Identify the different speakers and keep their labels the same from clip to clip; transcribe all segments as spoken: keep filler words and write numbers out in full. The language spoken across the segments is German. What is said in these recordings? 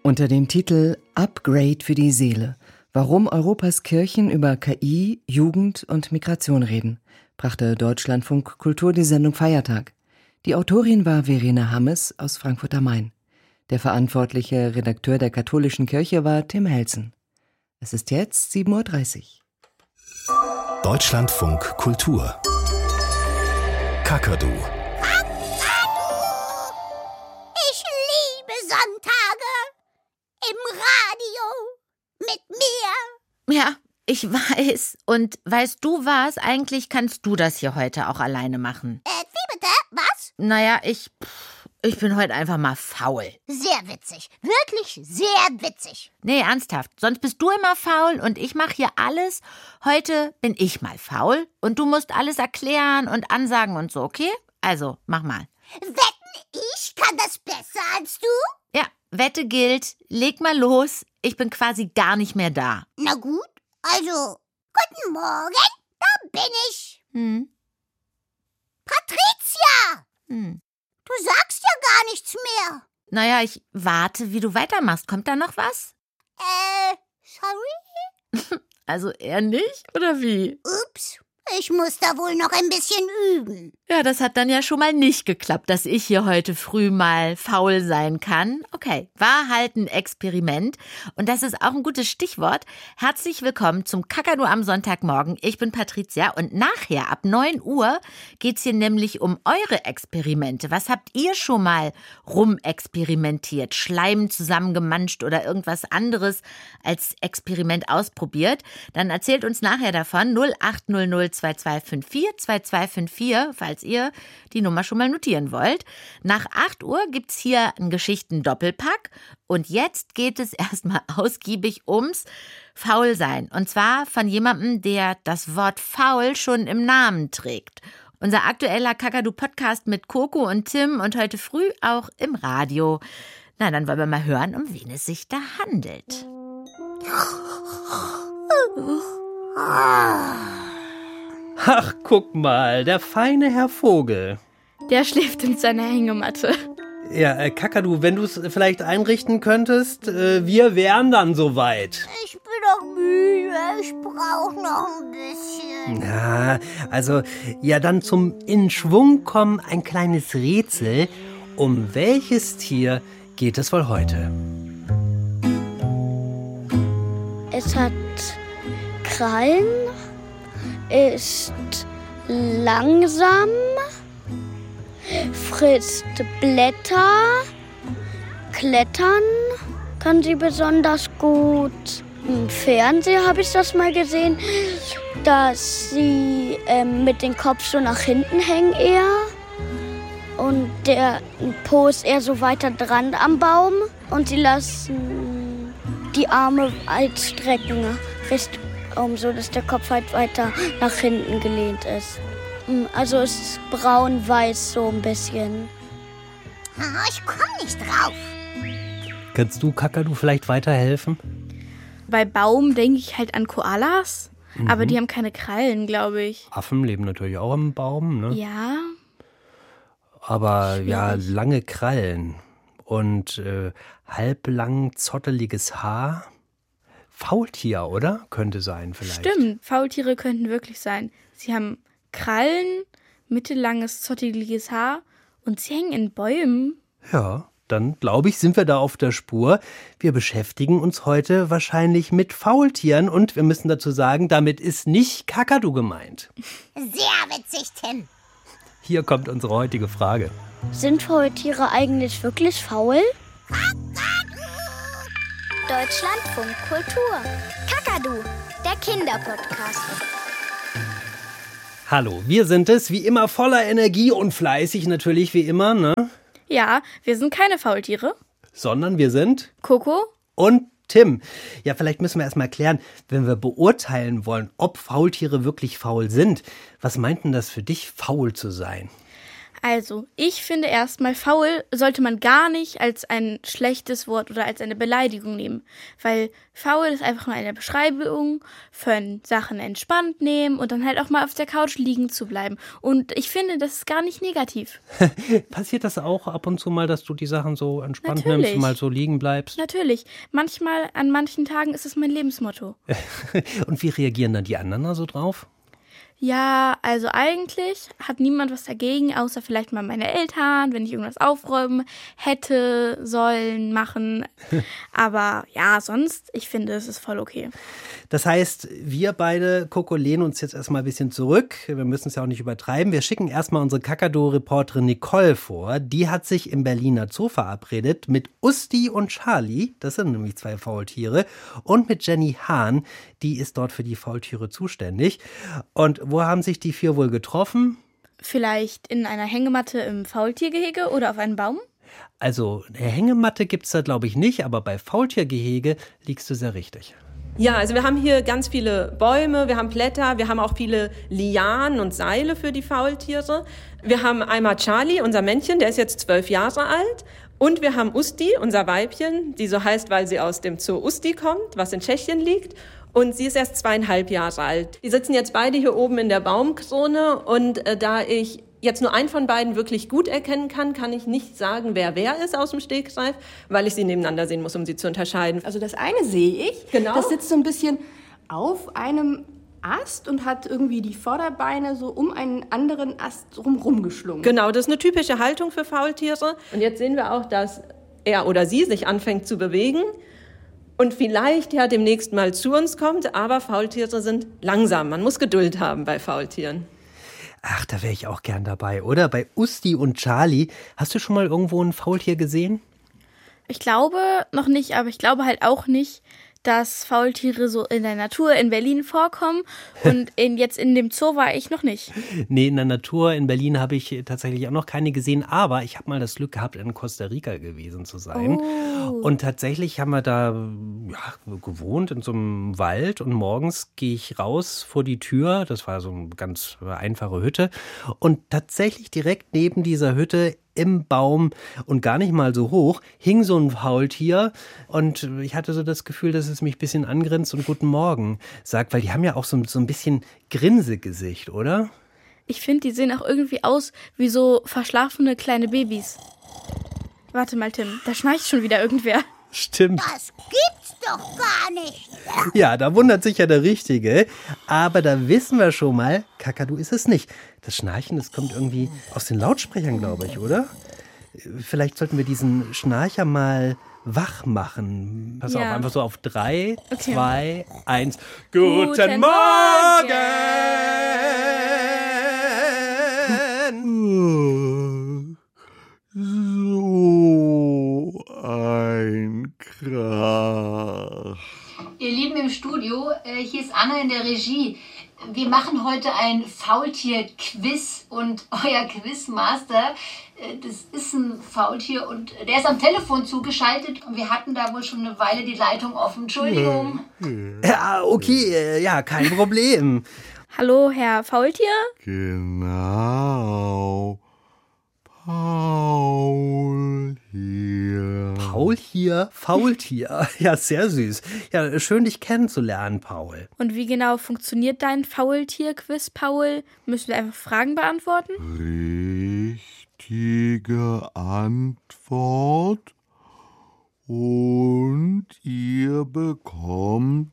Speaker 1: Unter dem Titel Upgrade für die Seele, warum Europas Kirchen über K I, Jugend und Migration reden, brachte Deutschlandfunk Kultur die Sendung Feiertag. Die Autorin war Verena Hammes aus Frankfurt am Main. Der verantwortliche Redakteur der katholischen Kirche war Tim Helsen. Es ist jetzt sieben Uhr dreißig.
Speaker 2: Deutschlandfunk Kultur. Kakadu.
Speaker 3: Ich liebe Sonntage. Im Radio. Mit mir.
Speaker 4: Ja, ich weiß. Und weißt du was? Eigentlich kannst du das hier heute auch alleine machen.
Speaker 3: Äh, wie bitte? Was?
Speaker 4: Naja, ich... Ich bin heute einfach mal faul.
Speaker 3: Sehr witzig. Wirklich sehr witzig.
Speaker 4: Nee, ernsthaft. Sonst bist du immer faul und ich mache hier alles. Heute bin ich mal faul und du musst alles erklären und ansagen und so, okay? Also, mach mal.
Speaker 3: Wetten, ich kann das besser als du?
Speaker 4: Ja, Wette gilt. Leg mal los. Ich bin quasi gar nicht mehr da.
Speaker 3: Na gut. Also, guten Morgen. Da bin ich.
Speaker 4: Hm.
Speaker 3: Patricia!
Speaker 4: Hm.
Speaker 3: Du sagst ja gar nichts mehr.
Speaker 4: Naja, ich warte, wie du weitermachst. Kommt da noch was?
Speaker 3: Äh, sorry?
Speaker 4: Also eher nicht, oder wie?
Speaker 3: Ups, ich muss da wohl noch ein bisschen üben.
Speaker 4: Ja, das hat dann ja schon mal nicht geklappt, dass ich hier heute früh mal faul sein kann. Okay, war halt ein Experiment. Und das ist auch ein gutes Stichwort. Herzlich willkommen zum Kakadu am Sonntagmorgen. Ich bin Patricia und nachher ab neun Uhr geht's hier nämlich um eure Experimente. Was habt ihr schon mal rumexperimentiert? Schleim zusammengemanscht oder irgendwas anderes als Experiment ausprobiert? Dann erzählt uns nachher davon null acht null null zwei zwei fünf vier zwei zwei fünf vier, falls ihr die Nummer schon mal notieren wollt. Nach acht Uhr gibt's hier einen Geschichten-Doppelpack und jetzt geht es erstmal ausgiebig ums Faulsein. Und zwar von jemandem, der das Wort faul schon im Namen trägt. Unser aktueller Kakadu-Podcast mit Coco und Tim und heute früh auch im Radio. Na, dann wollen wir mal hören, um wen es sich da handelt.
Speaker 5: Ach, guck mal, der feine Herr Vogel.
Speaker 6: Der schläft in seiner Hängematte.
Speaker 5: Ja, äh, Kakadu, wenn du es vielleicht einrichten könntest, äh, wir wären dann soweit.
Speaker 3: Ich bin doch müde, ich brauche noch ein bisschen.
Speaker 5: Na, also, ja, dann zum in Schwung kommen ein kleines Rätsel. Um welches Tier geht es wohl heute?
Speaker 6: Es hat Krallen, ist langsam, frisst Blätter, klettern kann sie besonders gut. Im Fernsehen habe ich das mal gesehen, dass sie ähm, mit dem Kopf so nach hinten hängen eher und der Po ist eher so weiter dran am Baum und sie lassen die Arme halt strecken, recht um, so dass der Kopf halt weiter nach hinten gelehnt ist. Also es ist braun-weiß so ein bisschen.
Speaker 3: Ah, ich komme nicht drauf.
Speaker 5: Kannst du, Kakadu, vielleicht weiterhelfen?
Speaker 6: Bei Baum denke ich halt an Koalas,
Speaker 5: Mhm.
Speaker 6: aber die haben keine Krallen, glaube ich.
Speaker 5: Affen leben natürlich auch im Baum, ne?
Speaker 6: Ja,
Speaker 5: Aber ja, lange Krallen und äh, halblang zotteliges Haar. Faultier, oder? Könnte sein vielleicht.
Speaker 6: stimmt. Faultiere könnten wirklich sein. Sie haben Krallen, mittellanges, zotteliges Haar und sie hängen in Bäumen.
Speaker 5: Ja, dann glaube ich, sind wir da auf der Spur. Wir beschäftigen uns heute wahrscheinlich mit Faultieren und wir müssen dazu sagen, damit ist nicht Kakadu gemeint.
Speaker 3: Sehr witzig, Tim.
Speaker 5: Hier kommt unsere heutige Frage.
Speaker 6: Sind Faultiere eigentlich wirklich faul?
Speaker 7: Deutschlandfunk Kultur. Kakadu, der Kinderpodcast.
Speaker 5: Hallo, wir sind es, wie immer voller Energie und fleißig natürlich wie immer, ne?
Speaker 6: Ja, wir sind keine Faultiere.
Speaker 5: Sondern wir sind
Speaker 6: Coco?
Speaker 5: und Tim. Ja, vielleicht müssen wir erstmal klären, wenn wir beurteilen wollen, ob Faultiere wirklich faul sind. Was meint denn das für dich, faul zu sein?
Speaker 2: Also, ich finde erstmal, faul sollte man gar nicht als ein schlechtes Wort oder als eine Beleidigung nehmen. Weil faul ist einfach nur eine Beschreibung von Sachen entspannt nehmen und dann halt auch mal auf der Couch liegen zu bleiben. Und ich finde, das ist gar nicht negativ.
Speaker 5: Passiert das auch ab und zu mal, dass du die Sachen so entspannt
Speaker 2: Natürlich.
Speaker 5: nimmst und mal so liegen bleibst?
Speaker 2: Natürlich. Manchmal, an manchen Tagen ist es mein Lebensmotto.
Speaker 5: Und wie reagieren dann die anderen da so drauf?
Speaker 2: Ja, also eigentlich hat niemand was dagegen, außer vielleicht mal meine Eltern, wenn ich irgendwas aufräumen hätte, sollen, machen. Aber ja, sonst, ich finde, es ist voll okay.
Speaker 5: Das heißt, wir beide, Coco, lehnen uns jetzt erstmal ein bisschen zurück. Wir müssen es ja auch nicht übertreiben. Wir schicken erstmal unsere Kakadu-Reporterin Nicole vor. Die hat sich im Berliner Zoo verabredet mit Usti und Charlie. Das sind nämlich zwei Faultiere. Und mit Jenny Hahn. Die ist dort für die Faultiere zuständig. Und wo haben sich die vier wohl getroffen?
Speaker 2: Vielleicht in einer Hängematte im Faultiergehege oder auf einem Baum?
Speaker 5: Also, eine Hängematte gibt es da, glaube ich, nicht. Aber bei Faultiergehege liegst du sehr richtig.
Speaker 8: Ja, also wir haben hier ganz viele Bäume, wir haben Blätter, wir haben auch viele Lianen und Seile für die Faultiere. Wir haben einmal Charlie, unser Männchen, der ist jetzt zwölf Jahre alt. Und wir haben Usti, unser Weibchen, die so heißt, weil sie aus dem Zoo Usti kommt, was in Tschechien liegt. Und sie ist erst zweieinhalb Jahre alt. Die sitzen jetzt beide hier oben in der Baumkrone. Und äh, da ich jetzt nur einen von beiden wirklich gut erkennen kann, kann ich nicht sagen, wer wer ist aus dem Stegreif, weil ich sie nebeneinander sehen muss, um sie zu unterscheiden.
Speaker 9: Also das eine sehe ich,
Speaker 8: genau.
Speaker 9: Das sitzt so ein bisschen auf einem Ast und hat irgendwie die Vorderbeine so um einen anderen Ast rumrum geschlungen.
Speaker 8: Genau, das ist eine typische Haltung für Faultiere. Und jetzt sehen wir auch, dass er oder sie sich anfängt zu bewegen und vielleicht ja demnächst mal zu uns kommt, aber Faultiere sind langsam. Man muss Geduld haben bei Faultieren.
Speaker 5: Ach, da wäre ich auch gern dabei, oder? Bei Usti und Charlie. Hast du schon mal irgendwo ein Faultier gesehen?
Speaker 2: Ich glaube noch nicht, aber ich glaube halt auch nicht, dass Faultiere so in der Natur in Berlin vorkommen. Und in, jetzt in dem Zoo war ich noch nicht.
Speaker 5: Nee, in der Natur in Berlin habe ich tatsächlich auch noch keine gesehen. Aber ich habe mal das Glück gehabt, in Costa Rica gewesen zu sein.
Speaker 2: Oh.
Speaker 5: Und tatsächlich haben wir da ja, gewohnt in so einem Wald. Und morgens gehe ich raus vor die Tür. Das war so eine ganz einfache Hütte. Und tatsächlich direkt neben dieser Hütte im Baum und gar nicht mal so hoch, hing so ein Faultier und ich hatte so das Gefühl, dass es mich ein bisschen angrinst und Guten Morgen sagt, weil die haben ja auch so, so ein bisschen Grinsegesicht, oder?
Speaker 2: Ich finde, die sehen auch irgendwie aus wie so verschlafene kleine Babys. Warte mal, Tim, da schnarcht schon wieder irgendwer.
Speaker 5: Stimmt.
Speaker 3: Das gibt's doch gar nicht.
Speaker 5: Ja, da wundert sich ja der Richtige. Aber da wissen wir schon mal, Kakadu ist es nicht. Das Schnarchen, das kommt irgendwie aus den Lautsprechern, glaube ich, oder? Vielleicht sollten wir diesen Schnarcher mal wach machen. Pass
Speaker 2: Ja.
Speaker 5: auf, einfach so auf drei,
Speaker 2: Okay.
Speaker 5: zwei, eins. Guten,
Speaker 2: Guten
Speaker 5: Morgen!
Speaker 10: So ein Krach.
Speaker 11: Ihr Lieben im Studio, äh, hier ist Anna in der Regie. Wir machen heute ein Faultier-Quiz und euer Quizmaster, äh, das ist ein Faultier und der ist am Telefon zugeschaltet und wir hatten da wohl schon eine Weile die Leitung offen. Entschuldigung.
Speaker 5: Ja, okay, äh, ja, kein Problem.
Speaker 2: Hallo, Herr Faultier?
Speaker 10: Genau. Paul hier.
Speaker 5: Paul hier, Faultier. Ja, sehr süß. Ja, schön, dich kennenzulernen, Paul.
Speaker 2: Und wie genau funktioniert dein Faultier-Quiz, Paul? Müssen wir einfach Fragen beantworten?
Speaker 10: Richtige Antwort. Und ihr bekommt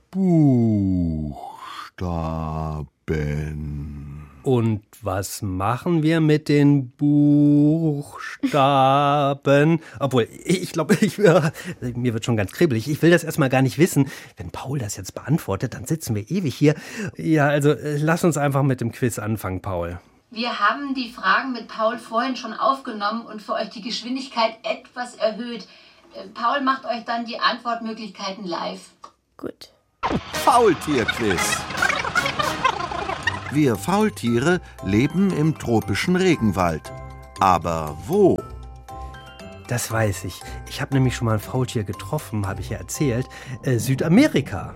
Speaker 10: Buchstaben.
Speaker 5: Und was machen wir mit den Buchstaben? Obwohl, ich glaube, ich, mir wird schon ganz kribbelig. Ich will das erstmal gar nicht wissen. Wenn Paul das jetzt beantwortet, dann sitzen wir ewig hier. Ja, also lass uns einfach mit dem Quiz anfangen, Paul.
Speaker 11: Wir haben die Fragen mit Paul vorhin schon aufgenommen und für euch die Geschwindigkeit etwas erhöht. Äh, Paul macht euch dann die Antwortmöglichkeiten live.
Speaker 2: Gut.
Speaker 12: Faultierquiz. Wir Faultiere leben im tropischen Regenwald. Aber wo?
Speaker 5: Das weiß ich. Ich habe nämlich schon mal ein Faultier getroffen, habe ich ja erzählt. Äh, Südamerika.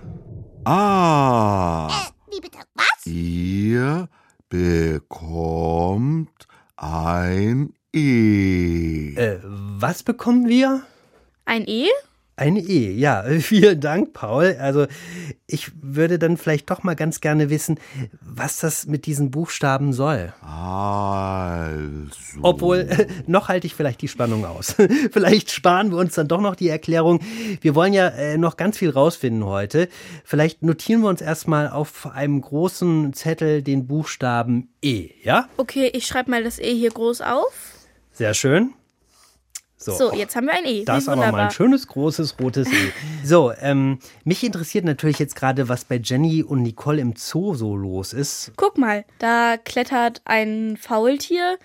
Speaker 12: Ah.
Speaker 3: Äh, wie bitte? Was?
Speaker 12: Ihr bekommt
Speaker 10: ein E.
Speaker 5: Äh, was bekommen wir?
Speaker 2: Ein E?
Speaker 5: Ein E, ja. Vielen Dank, Paul. Also ich würde dann vielleicht doch mal ganz gerne wissen, was das mit diesen Buchstaben soll.
Speaker 10: Also.
Speaker 5: Obwohl, äh, noch halte ich vielleicht die Spannung aus. Vielleicht sparen wir uns dann doch noch die Erklärung. Wir wollen ja äh, noch ganz viel rausfinden heute. Vielleicht notieren wir uns erstmal auf einem großen Zettel den Buchstaben E, ja?
Speaker 2: Okay, ich schreibe mal das E hier groß auf.
Speaker 5: Sehr schön. So,
Speaker 2: so, jetzt haben wir ein E.
Speaker 5: Das ist aber mal ein schönes, großes, rotes E. So, ähm, mich interessiert natürlich jetzt gerade, was bei Jenny und Nicole im Zoo so los ist.
Speaker 2: Guck mal, da klettert ein Faultier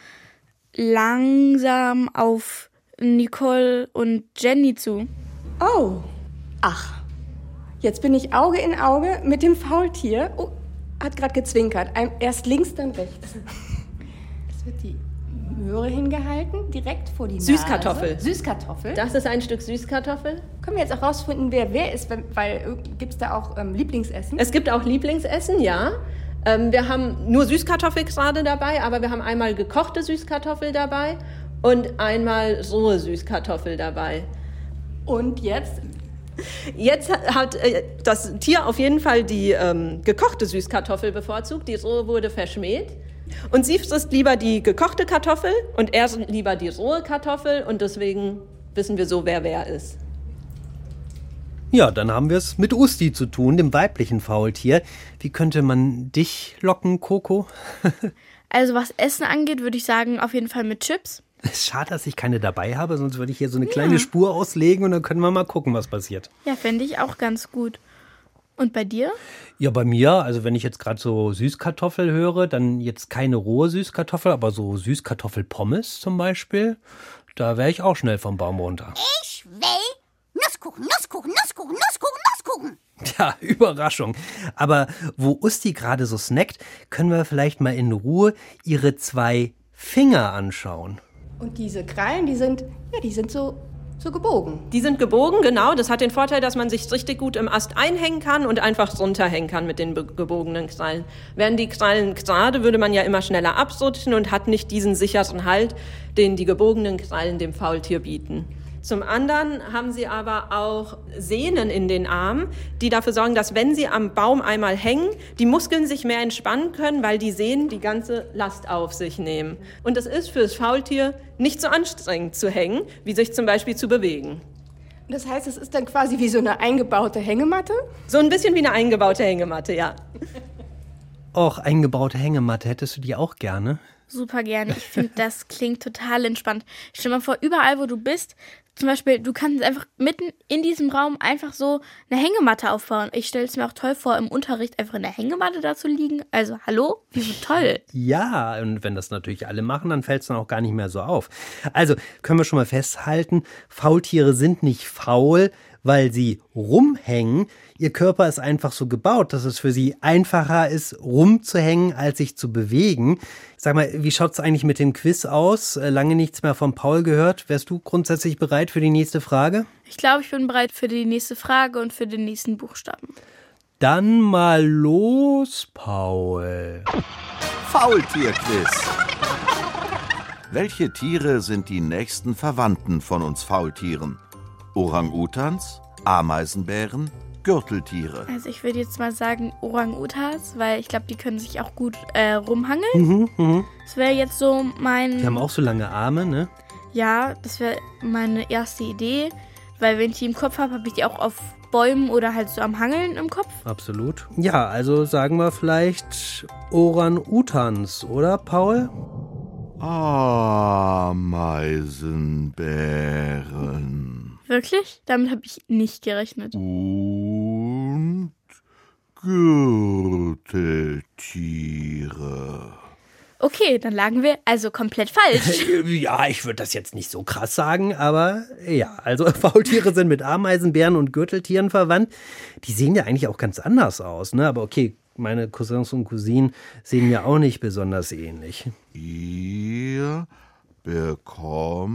Speaker 2: langsam auf Nicole und Jenny zu.
Speaker 9: Oh, ach, jetzt bin ich Auge in Auge mit dem Faultier. Oh, hat gerade gezwinkert. Ein, erst links, dann rechts. Es wird die Möhre hingehalten, direkt vor die Nase.
Speaker 8: Süßkartoffel.
Speaker 9: Süßkartoffel.
Speaker 8: Das ist ein Stück Süßkartoffel.
Speaker 9: Können wir jetzt auch rausfinden, wer wer ist, weil, weil gibt es da auch ähm, Lieblingsessen?
Speaker 8: Es gibt auch Lieblingsessen, ja. Ähm, wir haben nur Süßkartoffel gerade dabei, aber wir haben einmal gekochte Süßkartoffel dabei und einmal rohe Süßkartoffel dabei.
Speaker 9: Und jetzt?
Speaker 8: Jetzt hat äh, das Tier auf jeden Fall die ähm, gekochte Süßkartoffel bevorzugt. Die rohe wurde verschmäht. Und sie frisst lieber die gekochte Kartoffel und er lieber die rohe Kartoffel. Und deswegen wissen wir so, wer wer ist.
Speaker 5: Ja, dann haben wir es mit Usti zu tun, dem weiblichen Faultier. Wie könnte man dich locken, Coco?
Speaker 2: Also was Essen angeht, würde ich sagen, auf jeden Fall mit Chips.
Speaker 5: Es ist schade, dass ich keine dabei habe, sonst würde ich hier so eine kleine ja. Spur auslegen und dann können wir mal gucken, was passiert.
Speaker 2: Ja, fände ich auch ganz gut. Und bei dir?
Speaker 5: Ja, bei mir, also wenn ich jetzt gerade so Süßkartoffel höre, dann jetzt keine rohe Süßkartoffel, aber so Süßkartoffelpommes zum Beispiel, da wäre ich auch schnell vom Baum runter.
Speaker 3: Ich will Nusskuchen, Nusskuchen, Nusskuchen, Nusskuchen, Nusskuchen.
Speaker 5: Ja, Überraschung. Aber wo Usti gerade so snackt, können wir vielleicht mal in Ruhe ihre zwei Finger anschauen.
Speaker 9: Und diese Krallen, die sind, ja, die sind so... So gebogen.
Speaker 8: Die sind gebogen, genau. Das hat den Vorteil, dass man sich richtig gut im Ast einhängen kann und einfach runterhängen kann mit den gebogenen Krallen. Wären die Krallen gerade, würde man ja immer schneller abrutschen und hat nicht diesen sicheren Halt, den die gebogenen Krallen dem Faultier bieten. Zum anderen haben sie aber auch Sehnen in den Armen, die dafür sorgen, dass wenn sie am Baum einmal hängen, die Muskeln sich mehr entspannen können, weil die Sehnen die ganze Last auf sich nehmen. Und es ist für das Faultier nicht so anstrengend zu hängen, wie sich zum Beispiel zu bewegen.
Speaker 9: Das heißt, es ist dann quasi wie so eine eingebaute Hängematte?
Speaker 8: So ein bisschen wie eine eingebaute Hängematte, ja.
Speaker 5: Och, eingebaute Hängematte, hättest du die auch gerne?
Speaker 2: Super gerne. Ich finde, das klingt total entspannt. Stell dir mal vor, überall, wo du bist, zum Beispiel, du kannst einfach mitten in diesem Raum einfach so eine Hängematte aufbauen. Ich stelle es mir auch toll vor, im Unterricht einfach in der Hängematte da zu liegen. Also, hallo? Wie so toll.
Speaker 5: Ja, und wenn das natürlich alle machen, dann fällt es dann auch gar nicht mehr so auf. Also, können wir schon mal festhalten, Faultiere sind nicht faul, weil sie rumhängen. Ihr Körper ist einfach so gebaut, dass es für sie einfacher ist, rumzuhängen, als sich zu bewegen. Sag mal, wie schaut es eigentlich mit dem Quiz aus? Lange nichts mehr von Paul gehört. Wärst du grundsätzlich bereit für die nächste Frage?
Speaker 2: Ich glaube, ich bin bereit für die nächste Frage und für den nächsten Buchstaben.
Speaker 5: Dann mal los, Paul.
Speaker 12: Faultierquiz. Welche Tiere sind die nächsten Verwandten von uns Faultieren? Orang-Utans, Ameisenbären, Gürteltiere.
Speaker 2: Also ich würde jetzt mal sagen Orang-Utans, weil ich glaube, die können sich auch gut äh, rumhangeln.
Speaker 5: Mhm, mh.
Speaker 2: Das wäre jetzt so mein...
Speaker 5: Die haben auch so lange Arme, ne?
Speaker 2: Ja, das wäre meine erste Idee, weil wenn ich die im Kopf habe, habe ich die auch auf Bäumen oder halt so am Hangeln im Kopf.
Speaker 5: Absolut. Ja, also sagen wir vielleicht Orang-Utans, oder Paul?
Speaker 10: Ameisenbären.
Speaker 2: Wirklich? Damit habe ich nicht gerechnet.
Speaker 10: Und Gürteltiere.
Speaker 2: Okay, dann lagen wir also komplett falsch.
Speaker 5: Ja, ich würde das jetzt nicht so krass sagen, aber ja, also Faultiere sind mit Ameisenbären und Gürteltieren verwandt. Die sehen ja eigentlich auch ganz anders aus, ne? Aber okay, meine Cousins und Cousinen sehen mir auch nicht besonders ähnlich.
Speaker 10: Ihr bekommt